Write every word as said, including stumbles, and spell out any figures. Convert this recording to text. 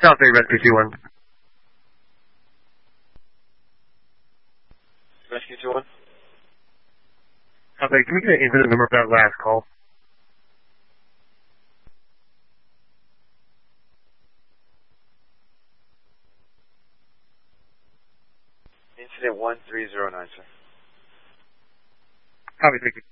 South Bay Rescue two one. Rescue two one. South Bay, can we get an incident number for that last call? Incident one three zero nine, sir. Copy, thank you.